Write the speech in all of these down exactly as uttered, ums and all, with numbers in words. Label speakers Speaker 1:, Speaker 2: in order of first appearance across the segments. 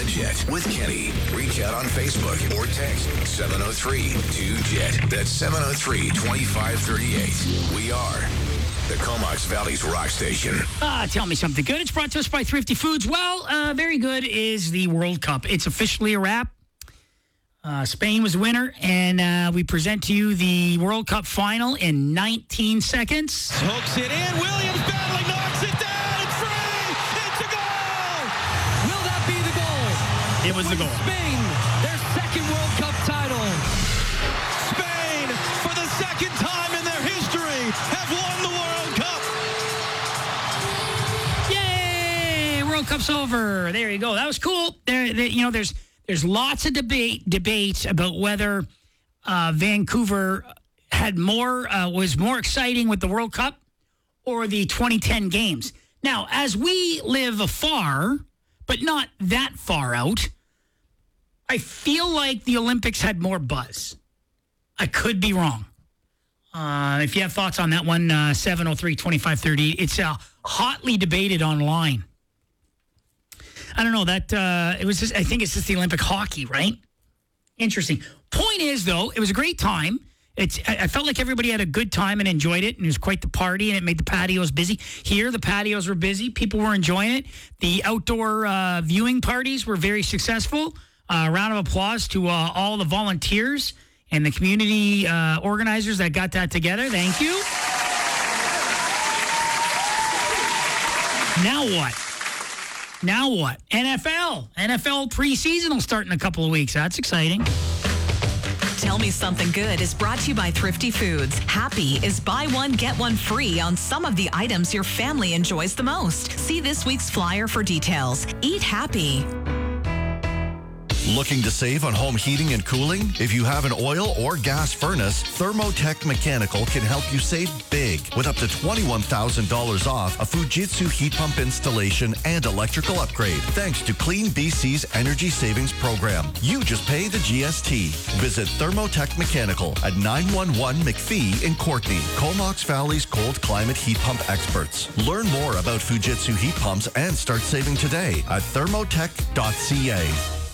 Speaker 1: the Jet with Kenny. Reach out on Facebook or text seven oh three two Jet. That's seven oh three, two five three eight. We are the Comox Valley's rock station.
Speaker 2: Ah, tell me something good. It's brought to us by Thrifty Foods. Well, uh, very good is the World Cup. It's officially a wrap. Uh, Spain was the winner, and uh, we present to you the World Cup final in nineteen seconds.
Speaker 3: Hooks it in. Williams battling, knocks it down. It's free. It's a goal. Will that be the goal?
Speaker 2: It was the
Speaker 3: With
Speaker 2: goal.
Speaker 3: Spain, their second World Cup title. Spain, for the second time in their history, have won the World Cup.
Speaker 2: Yay! World Cup's over. There you go. That was cool. There, there you know, there's there's lots of debate debates about whether uh, Vancouver had more uh, was more exciting with the World Cup or the twenty ten games. Now, as we live afar, but not that far out, I feel like the Olympics had more buzz. I could be wrong. Uh, if you have thoughts on that one, uh, seven oh three, two five three oh. It's uh, hotly debated online. I don't know. That uh, it was just, I think it's just the Olympic hockey, right? Interesting. Point is, though, it was a great time. It's I, I felt like everybody had a good time and enjoyed it, and it was quite the party, and it made the patios busy. Here, the patios were busy. People were enjoying it. The outdoor uh, viewing parties were very successful. Uh, round of applause to uh, all the volunteers and the community uh, organizers that got that together. Thank you. Now what? Now what? N F L. N F L preseason will start in a couple of weeks. That's exciting.
Speaker 4: Tell Me Something Good is brought to you by Thrifty Foods. Happy is buy one, get one free on some of the items your family enjoys the most. See this week's flyer for details. Eat happy.
Speaker 5: Looking to save on home heating and cooling? If you have an oil or gas furnace, Thermotech Mechanical can help you save big with up to twenty-one thousand dollars off a Fujitsu heat pump installation and electrical upgrade, thanks to Clean B C's energy savings program. You just pay the G S T. Visit Thermotech Mechanical at nine one one McPhee in Courtney, Comox Valley's cold climate heat pump experts. Learn more about Fujitsu heat pumps and start saving today at thermotech dot c a.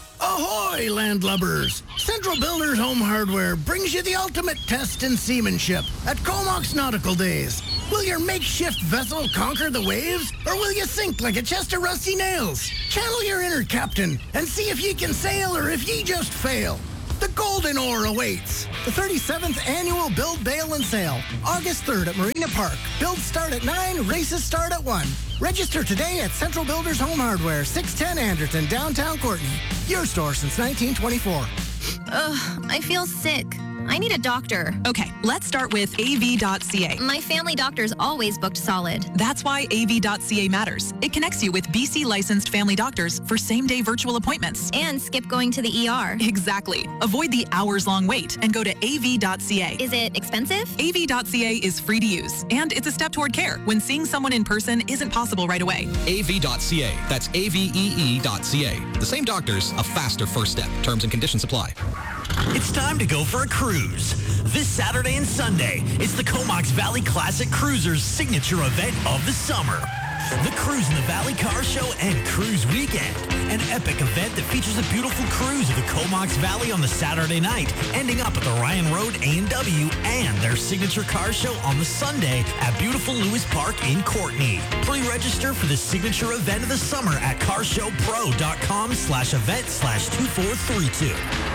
Speaker 6: Ahoy, landlubbers! Central Builders Home Hardware brings you the ultimate test in seamanship at Comox Nautical Days. Will your makeshift vessel conquer the waves, or will you sink like a chest of rusty nails? Channel your inner captain and see if ye can sail or if ye just fail. The Golden Oar awaits. The thirty-seventh Annual Build, Bail, and Sail. August third at Marina Park. Builds start at nine, races start at one. Register today at Central Builders Home Hardware, six ten Anderton, downtown Courtney. Your store since nineteen twenty-four.
Speaker 7: Ugh, I feel sick. I need a doctor.
Speaker 4: Okay, let's start with A V dot C A.
Speaker 7: My family doctor's always booked solid.
Speaker 4: That's why A V dot C A matters. It connects you with B C licensed family doctors for same-day virtual appointments.
Speaker 7: And skip going to the E R.
Speaker 4: Exactly. Avoid the hours-long wait and go to A V dot C A.
Speaker 7: Is it expensive?
Speaker 4: A V dot C A is free to use, and it's a step toward care when seeing someone in person isn't possible right away.
Speaker 8: A V dot C A. That's A V E E dot C A. The same doctors, a faster first step. Terms and conditions apply.
Speaker 9: It's time to go for a cruise. This Saturday and Sunday, it's the Comox Valley Classic Cruisers signature event of the summer. The Cruise in the Valley Car Show and Cruise Weekend. An epic event that features a beautiful cruise of the Comox Valley on the Saturday night, ending up at the Ryan Road A and W, and their signature car show on the Sunday at beautiful Lewis Park in Courtney. Pre-register for the signature event of the summer at carshowpro.com slash event slash 2432.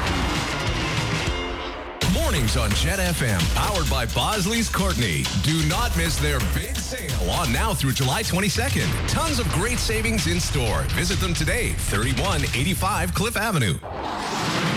Speaker 1: Mornings on Jet F M, powered by Bosley's Courtney. Do not miss their big sale on now through July twenty-second. Tons of great savings in store. Visit them today, thirty-one eighty-five Cliff Avenue.